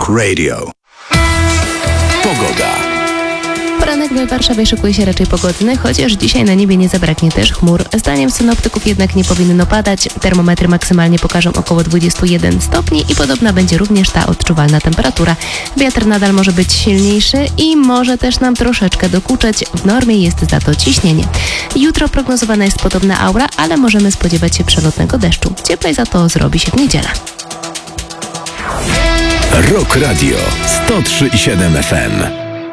Rock Radio. Pogoda. Poranek w Warszawie szykuje się raczej pogodny, chociaż dzisiaj na niebie nie zabraknie też chmur. Zdaniem synoptyków jednak nie powinno padać. Termometry maksymalnie pokażą około 21 stopni i podobna będzie również ta odczuwalna temperatura. Wiatr nadal może być silniejszy i może też nam troszeczkę dokuczać. W normie jest za to ciśnienie. Jutro prognozowana jest podobna aura, ale możemy spodziewać się przelotnego deszczu. Cieplej za to zrobi się w niedzielę. Rock Radio 103,7 FM.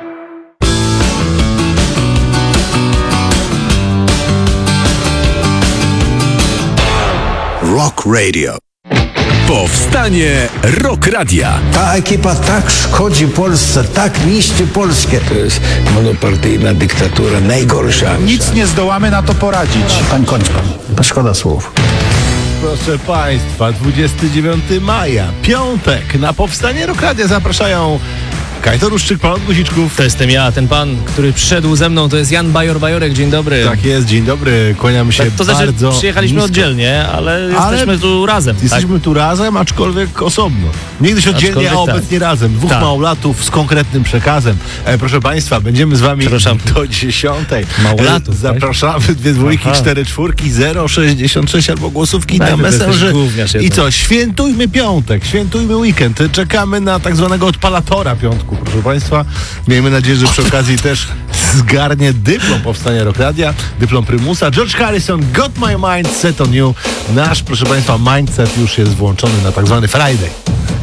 Rock Radio. Powstanie Rock Radia. Ta ekipa tak szkodzi Polsce, tak niszczy Polskę. To jest monopartyjna dyktatura, najgorsza. Nic nie zdołamy na to poradzić. Kończ pan. Szkoda słów. Proszę Państwa, 29 maja, piątek, na Powstanie Rock Radia zapraszają Kajto Ruszczyk, pan Guziczków. To jestem ja, ten pan, który przyszedł ze mną, to jest Jan Bajor-Bajorek, dzień dobry. Tak jest, dzień dobry, kłaniamy się To znaczy, bardzo przyjechaliśmy nisko. oddzielnie, ale jesteśmy tu razem. Jesteśmy tu razem, aczkolwiek osobno. Niegdyś oddzielnie, Aczkolwiek a obecnie razem. Dwóch małolatów z konkretnym przekazem. Proszę Państwa, będziemy z Wami do 10. Małolatów, zapraszamy, 2 dwójki, 4 czwórki, 066 albo głosówki na Messenger. I co, świętujmy piątek, świętujmy weekend. Czekamy na tak zwanego odpalatora piątku, proszę Państwa. Miejmy nadzieję, że przy okazji też zgarnie dyplom Powstania Rock Radia, dyplom prymusa. George Harrison, Got My Mind Set On You. Nasz, proszę Państwa, mindset już jest włączony na tak zwany Friday.